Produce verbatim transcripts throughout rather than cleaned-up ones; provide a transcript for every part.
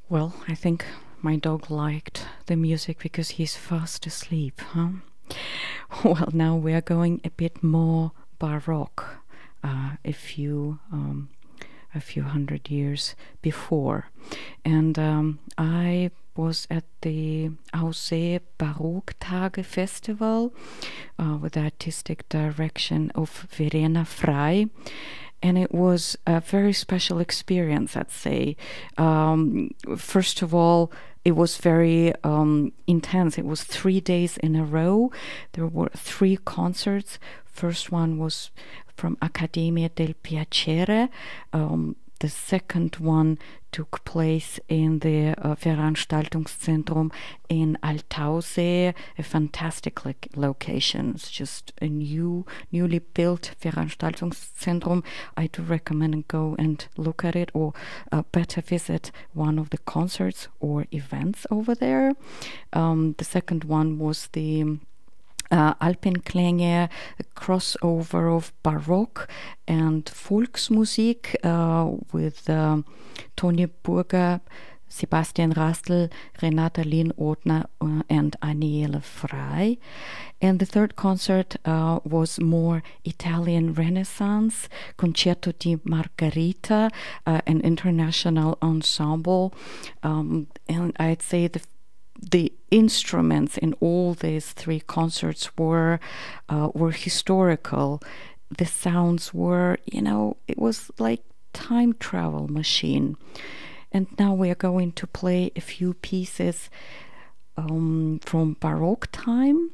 Well, I think my dog liked the music because he's fast asleep, huh? Well, now we are going a bit more baroque, uh, a few um, a few hundred years before, and um, I was at the Aussee Barocktage Festival uh, with the artistic direction of Verena Frey. And it was a very special experience, I'd say. Um, first of all, it was very um, intense. It was three days in a row. There were three concerts. First one was from Accademia del Piacere. Um, the second one took place in the uh, Veranstaltungszentrum in Altaussee, a fantastic lo- location. It's just a new, newly built Veranstaltungszentrum. I do recommend go and look at it, or uh, better visit one of the concerts or events over there. Um, the second one was the Uh, Alpenklänge, a crossover of Baroque and Volksmusik uh, with um, Toni Burger, Sebastian Rastl, Renata Lehn-Othner, uh, and Aniele Frey. And the third concert uh, was more Italian Renaissance, Concerto di Margherita, uh, an international ensemble. Um, and I'd say the the instruments in all these three concerts were uh, were historical. The sounds were, you know, it was like time travel machine. And now we are going to play a few pieces um, from Baroque time.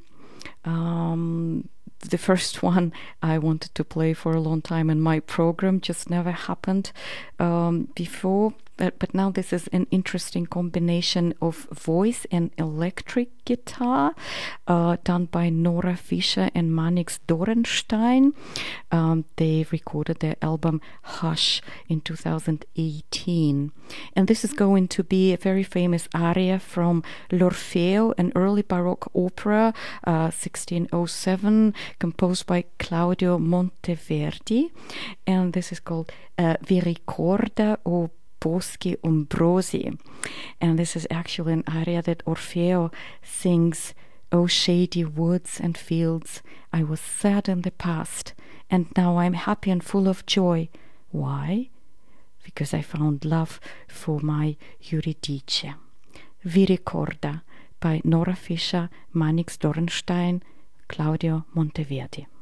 Um, the first one I wanted to play for a long time in my program, just never happened um, before. But, but now this is an interesting combination of voice and electric guitar uh, done by Nora Fischer and Manix Dorenstein. Um, they recorded their album Hush in two thousand eighteen. And this is going to be a very famous aria from L'Orfeo, an early Baroque opera, uh, sixteen oh seven, composed by Claudio Monteverdi. And this is called uh, Vi ricorda o Boschi Umbrosi. And this is actually an aria that Orfeo sings. Oh, shady woods and fields, I was sad in the past, and now I'm happy and full of joy. Why? Because I found love for my Eurydice. Vi ricorda by Nora Fischer, Manix Dorenstein, Claudio Monteverdi.